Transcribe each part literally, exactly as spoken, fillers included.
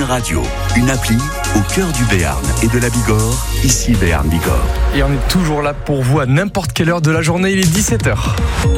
Radio, une appli au cœur du Béarn et de la Bigorre, ici Béarn Bigorre. Et on est toujours là pour vous à n'importe quelle heure de la journée, il est dix-sept heures.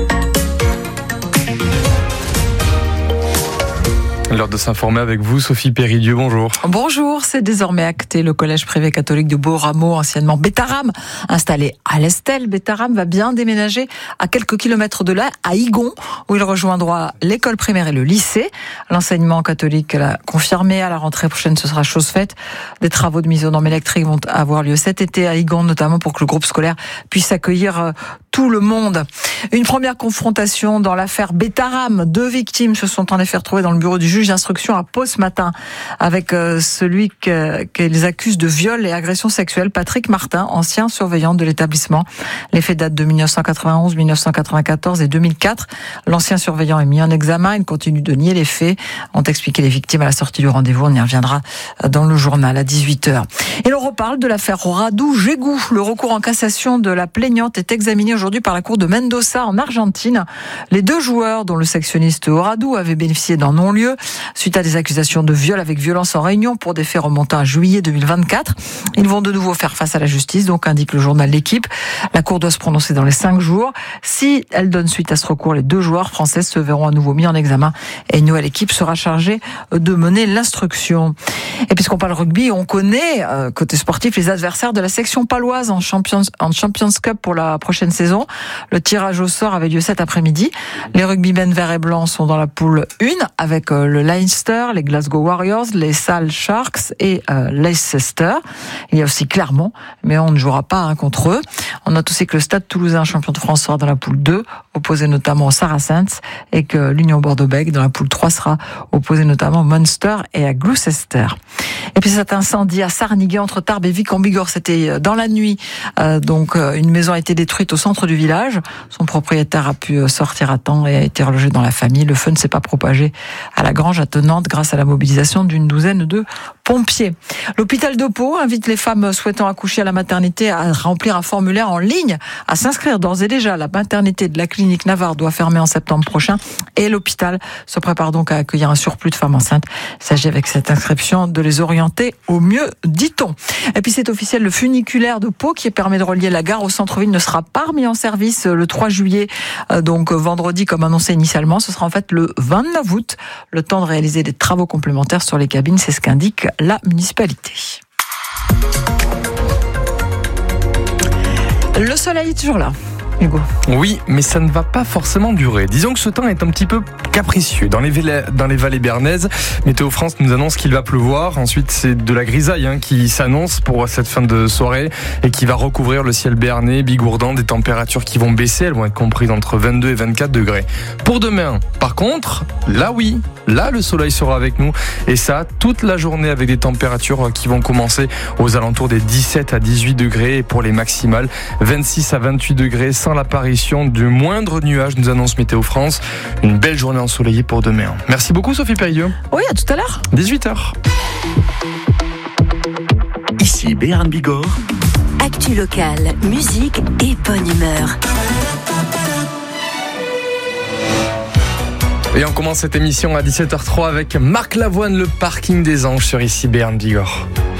L'heure de s'informer avec vous, Sophie Péridieu, bonjour. Bonjour, c'est désormais acté. Le collège privé catholique de Beaurameau, anciennement Bétharram, installé à l'Estel. Bétharram va bien déménager à quelques kilomètres de là, à Igon, où il rejoindra l'école primaire et le lycée. L'enseignement catholique l'a confirmé. À la rentrée prochaine, ce sera chose faite. Des travaux de mise aux normes électriques vont avoir lieu cet été à Igon, notamment pour que le groupe scolaire puisse accueillir tout le monde. Une première confrontation dans l'affaire Bétharram. Deux victimes se sont en effet retrouvées dans le bureau du juge d'instruction à Pau ce matin avec euh, celui que, qu'ils accusent de viol et agression sexuelle, Patrick Martin, ancien surveillant de l'établissement. Les faits datent de dix-neuf cent quatre-vingt-onze, dix-neuf cent quatre-vingt-quatorze et deux mille quatre. L'ancien surveillant est mis en examen. Il continue de nier les faits, ont expliqué les victimes à la sortie du rendez-vous. On y reviendra dans le journal à dix-huit heures. Et l'on reparle de l'affaire Radou-Jégou. Le recours en cassation de la plaignante est examiné aujourd'hui par la cour de Mendoza en Argentine. Les deux joueurs, dont le sectionniste Radou, avaient bénéficié d'un non-lieu suite à des accusations de viol avec violence en réunion pour des faits remontant à juillet deux mille vingt-quatre. Ils vont de nouveau faire face à la justice, donc indique le journal L'Équipe. La cour doit se prononcer dans les cinq jours. Si elle donne suite à ce recours, les deux joueurs français se verront à nouveau mis en examen et une nouvelle équipe sera chargée de mener l'instruction. Et puisqu'on parle rugby, on connaît, euh, côté sportif, les adversaires de la section paloise en Champions, en Champions Cup pour la prochaine saison. Le tirage au sort avait lieu cet après-midi. Les rugbymen verts et blancs sont dans la poule un avec euh, le Leinster, les Glasgow Warriors, les Sale Sharks et euh, Leicester. Il y a aussi Clermont, mais on ne jouera pas hein, contre eux. On note aussi que le Stade Toulousain, champion de France, sera dans la poule deux, opposé notamment aux Saracens, et que l'Union Bordeaux-Bègles, dans la poule trois, sera opposé notamment au Munster et à Gloucester. Et puis cet incendie à Sarniguet, entre Tarbes et Vic en Bigorre, c'était dans la nuit. Euh, donc euh, une maison a été détruite au centre du village. Son propriétaire a pu sortir à temps et a été relogé dans la famille. Le feu ne s'est pas propagé à la grange attenante grâce à la mobilisation d'une douzaine de pompiers. L'hôpital de Pau invite les femmes souhaitant accoucher à la maternité à remplir un formulaire en ligne, à s'inscrire d'ores et déjà. La maternité de la clinique Navarre doit fermer en septembre prochain et l'hôpital se prépare donc à accueillir un surplus de femmes enceintes. Il s'agit avec cette inscription de les orienter au mieux, dit-on. Et puis c'est officiel, le funiculaire de Pau qui permet de relier la gare au centre-ville ne sera pas remis en service le trois juillet, donc vendredi comme annoncé initialement. Ce sera en fait le vingt-neuf août, le temps de réaliser des travaux complémentaires sur les cabines, c'est ce qu'indique la municipalité. Le soleil est toujours là, Hugo. Oui, mais ça ne va pas forcément durer. Disons que ce temps est un petit peu capricieux. Dans les, vallées, dans les vallées béarnaises, Météo France nous annonce qu'il va pleuvoir. Ensuite, c'est de la grisaille hein, qui s'annonce pour cette fin de soirée et qui va recouvrir le ciel béarnais, bigourdant, des températures qui vont baisser. Elles vont être comprises entre vingt-deux et vingt-quatre degrés. Pour demain, par contre, là oui, là le soleil sera avec nous. Et ça, toute la journée avec des températures qui vont commencer aux alentours des dix-sept à dix-huit degrés. Et pour les maximales, vingt-six à vingt-huit degrés sans l'apparition du moindre nuage, nous annonce Météo France. Une belle journée ensoleillée pour demain. Merci beaucoup Sophie Péridieu. Oui, à tout à l'heure. dix-huit heures. Ici Béarn Bigorre. Actu locale, musique et bonne humeur. Et on commence cette émission à dix-sept heures zéro trois avec Marc Lavoine, le parking des anges sur ici Béarn Bigorre.